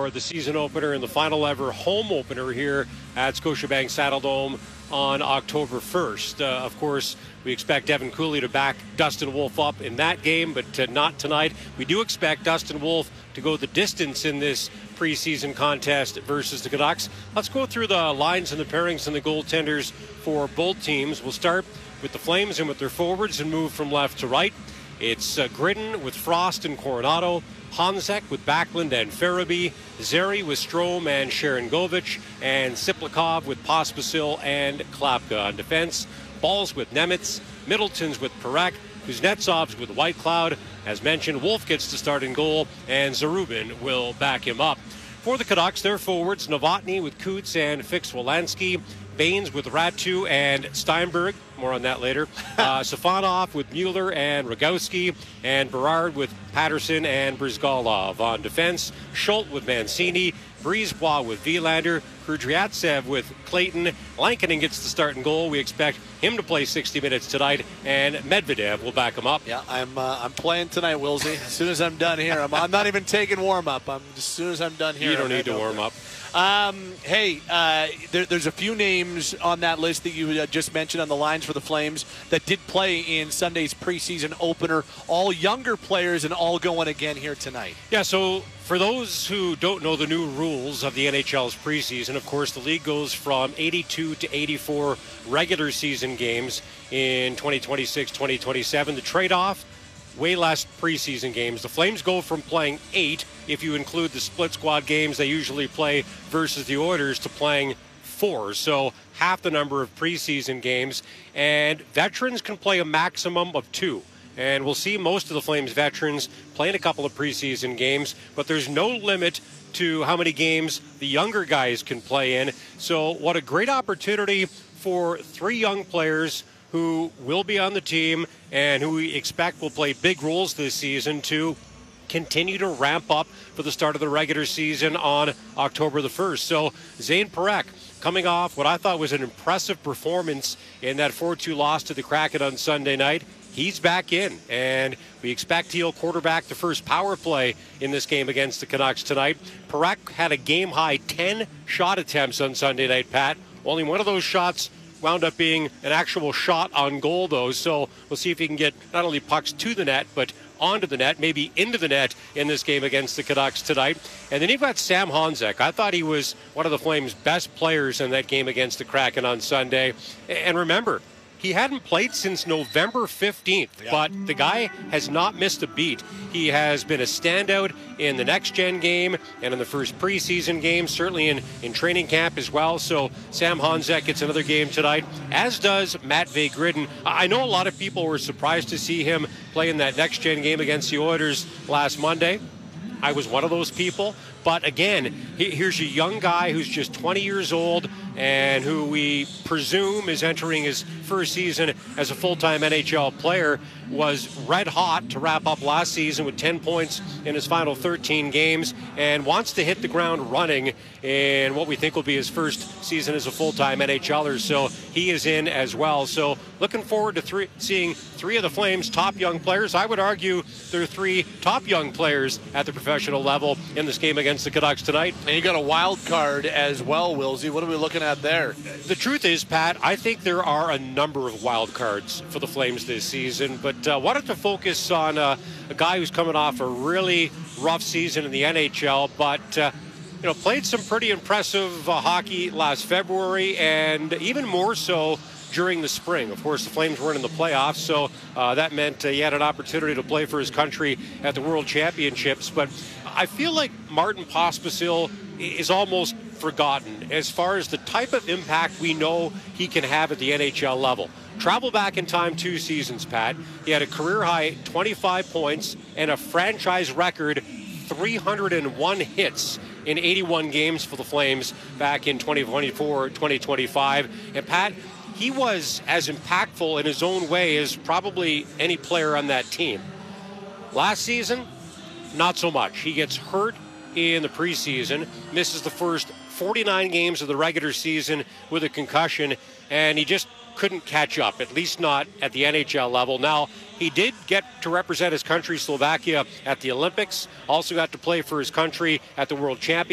for the season opener and the final ever home opener here at Scotiabank Saddledome on October 1st. Of course, we expect Devin Cooley to back Dustin Wolf up in that game, but not tonight. We do expect Dustin Wolf to go the distance in this preseason contest versus the Canucks. Let's go through the lines and the pairings and the goaltenders for both teams. We'll start with the Flames and with their forwards and move from left to right. It's Gridden with Frost and Coronado, Hanzek with Backlund and Farabee, Zary with Strome and Sharangovich, and Siplikov with Pospisil and Klapka on defense. Balls with Nemitz, Middleton's with Parekh, Kuznetsov's with Whitecloud. As mentioned, Wolf gets to start in goal, and Zarubin will back him up. For the Canucks, their forwards, Novotny with Coots and Fix-Wolansky, Baines with Ratu and Steinberg. More on that later. Safonov with Mueller and Rogowski, and Berard with Patterson and Brizgalov. On defense, Schultz with Mancini, Brisebois with Vilander, Kudryavtsev with Clayton. Lankinen gets the start in goal. We expect him to play 60 minutes tonight, and Medvedev will back him up. Yeah, I'm playing tonight, Wilsey. As soon as I'm done here, I'm not even taking warm-up. As soon as I'm done here. You don't need to warm up. There's a few names on that list that you just mentioned on the lines for the Flames that did play in Sunday's preseason opener. All younger players and all going again here tonight. Yeah, so for those who don't know the new rules of the NHL's preseason, of course, the league goes from 82 to 84 regular season games in 2026-2027. The trade-off, way less preseason games. The Flames go from playing 8, if you include the split squad games they usually play versus the Oilers, to playing 4. So half the number of preseason games. And veterans can play a maximum of 2. And we'll see most of the Flames veterans playing a couple of preseason games, but there's no limit to how many games the younger guys can play in. So what a great opportunity for 3 young players who will be on the team and who we expect will play big roles this season to continue to ramp up for the start of the regular season on October the 1st. So Zane Parekh, coming off what I thought was an impressive performance in that 4-2 loss to the Kraken on Sunday night, he's back in, and we expect he'll quarterback the first power play in this game against the Canucks tonight. Parekh had a game-high 10 shot attempts on Sunday night, Pat. Only one of those shots wound up being an actual shot on goal, though, so we'll see if he can get not only pucks to the net, but onto the net, maybe into the net in this game against the Canucks tonight. And then you've got Sam Hanzek. I thought he was one of the Flames' best players in that game against the Kraken on Sunday. And remember, he hadn't played since November 15th, but the guy has not missed a beat. He has been a standout in the next-gen game and in the first preseason game, certainly in training camp as well. So Sam Hanzek gets another game tonight, as does Matvei Gridden. I know a lot of people were surprised to see him play in that next-gen game against the Oilers last Monday. I was one of those people. But again, here's a young guy who's just 20 years old and who we presume is entering his first season as a full-time NHL player, was red hot to wrap up last season with 10 points in his final 13 games, and wants to hit the ground running in what we think will be his first season as a full-time NHLer. So he is in as well. So looking forward to seeing 3 of the Flames' top young players. I would argue there are 3 top young players at the professional level in this game against the Canucks tonight. And you got a wild card as well, Wilsey. What are we looking at there? The truth is, Pat, I think there are a number of wild cards for the Flames this season, but wanted to focus on a guy who's coming off a really rough season in the NHL, but played some pretty impressive hockey last February, and even more so during the spring. Of course, the Flames weren't in the playoffs, so that meant he had an opportunity to play for his country at the World Championships. But I feel like Martin Pospisil is almost forgotten as far as the type of impact we know he can have at the NHL level. Travel back in time 2 seasons, Pat. He had a career-high 25 points and a franchise record 301 hits in 81 games for the Flames back in 2024-2025. And Pat, he was as impactful in his own way as probably any player on that team. Last season, not so much. He gets hurt in the preseason, misses the first 49 games of the regular season with a concussion, and he just couldn't catch up, at least not at the NHL level. Now, he did get to represent his country, Slovakia, at the Olympics, also got to play for his country at the World Championships.